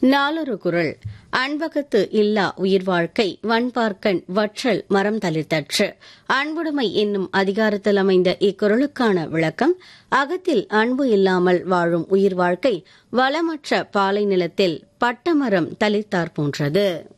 நாளொரு குறள். அன்பகத்து இல்லா உயிர் வாழ்க்கை வன்பார்க்கண் வற்றல் மரம் தளிர்த்தற்று. அன்புடைமை என்னும் அதிகாரத்தில் அமைந்த இக்குறளுக்கான விளக்கம்: அகத்தில் அன்பு இல்லாமல் வாழும் உயிர் வாழ்க்கை வளமற்ற பாலை நிலத்தில் பட்டமரம் தளிர்த்தாற் போன்றது.